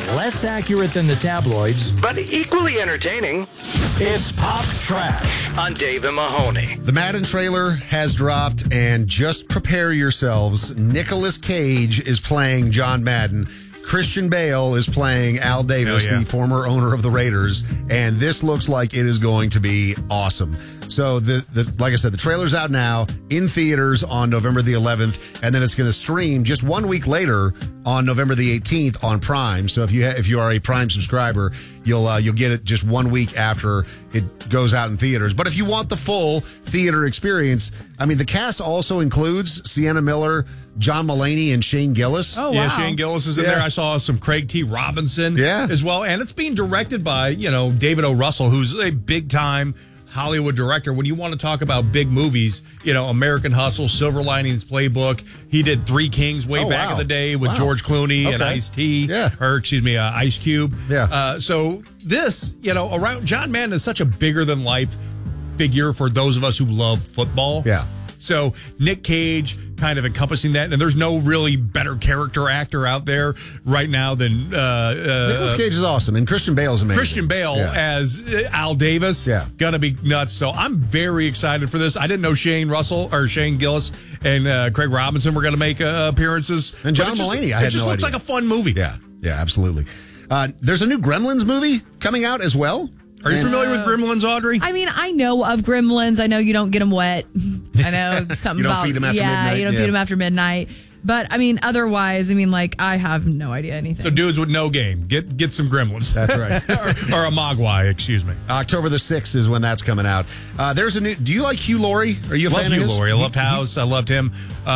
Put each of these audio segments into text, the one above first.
Less accurate than the tabloids, but equally entertaining. It's Pop Trash On Dave and Mahoney. The Madden trailer has dropped, and just prepare yourselves. Nicolas Cage is playing John Madden. Christian Bale is playing Al Davis, the former owner of the Raiders, and this looks like it is going to be awesome. So, like I said, the trailer's out now in theaters on November the 11th, and then it's going to stream just 1 week later on November the 18th on Prime. So if you are a Prime subscriber, you'll get it just 1 week after it goes out in theaters. But if you want the full theater experience, I mean, the cast also includes Sienna Miller, John Mulaney, and Shane Gillis. Oh, wow. Yeah, Shane Gillis is in there. I saw some Craig T. Robinson as well. And it's being directed by, David O. Russell, who's a big-time Hollywood director. When you want to talk about big movies, American Hustle, Silver Linings Playbook. He did Three Kings way back in the day with George Clooney and Ice-T. Ice Cube. So this, around John Madden is such a bigger-than-life figure for those of us who love football. Yeah. So Nick Cage kind of encompassing that, and there's no really better character actor out there right now than Nicolas Cage is awesome, and Christian Bale is amazing. Christian Bale as Al Davis, gonna be nuts. So I'm very excited for this. I didn't know Shane Gillis and Craig Robinson were gonna make appearances, and John Mulaney. It just looks like a fun movie. Yeah, absolutely. There's a new Gremlins movie coming out as well. Are you familiar with Gremlins, Audrey? I mean, I know of Gremlins. I know you don't get them wet. I know something you don't about feed them after midnight. You don't feed them after midnight. But I mean, otherwise, I have no idea anything. So dudes with no game, get some Gremlins. That's right, or a Mogwai, excuse me. October the 6th is when that's coming out. There's a new. Do you like Hugh Laurie? Are you a fan of his? Hugh Laurie. I loved House. I loved him.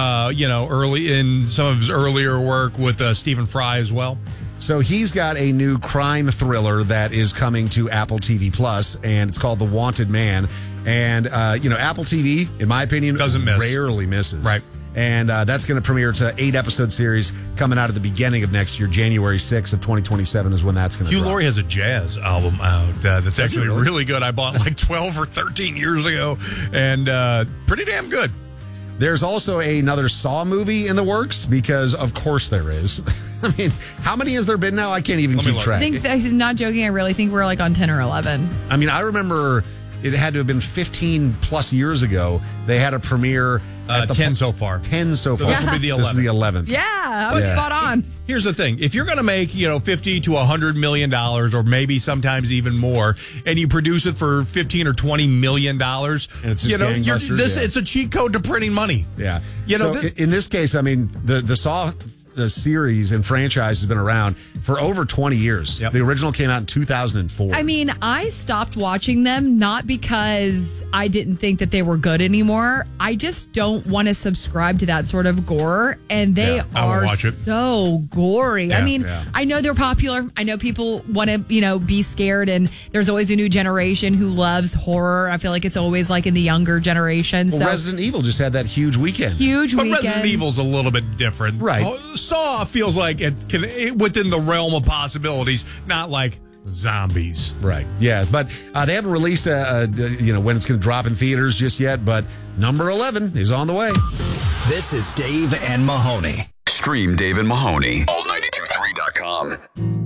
Early in some of his earlier work with Stephen Fry as well. So he's got a new crime thriller that is coming to Apple TV Plus, and it's called The Wanted Man. And, Apple TV, in my opinion, rarely misses. Right. And that's going to premiere. It's an 8-episode series coming out at the beginning of next year. January 6th of 2027 is when that's going to drop. Hugh Laurie has a jazz album out that's actually really good. I bought like 12 or 13 years ago, and pretty damn good. There's also another Saw movie in the works, because of course there is. I mean, how many has there been now? I can't even keep track. I'm not joking. I really think we're like on 10 or 11. I mean, I remember it had to have been 15 plus years ago. They had a premiere. 10 so far. 10 so far. So this will be the 11th. This is the 11th. Yeah, I was spot on. Here's the thing. If you're going to make, $50 to $100 million, or maybe sometimes even more, and you produce it for $15 or $20 million, and it's just it's a cheat code to printing money. Yeah. In this case, I mean, the Saw series and franchise has been around for over 20 years. Yep. The original came out in 2004. I mean, I stopped watching them not because I didn't think that they were good anymore. I just don't want to subscribe to that sort of gore, and they are so gory. Yeah. I mean, I know they're popular. I know people want to, be scared, and there's always a new generation who loves horror. I feel like it's always like in the younger generation. Well, so Resident Evil just had that huge weekend. But Resident Evil's a little bit different. Right. Saw feels like it within the realm of possibilities, not like zombies. Right. Yeah, but they haven't released when it's going to drop in theaters just yet, but number 11 is on the way. This is Dave and Mahoney. Stream Dave and Mahoney. All92.3.com.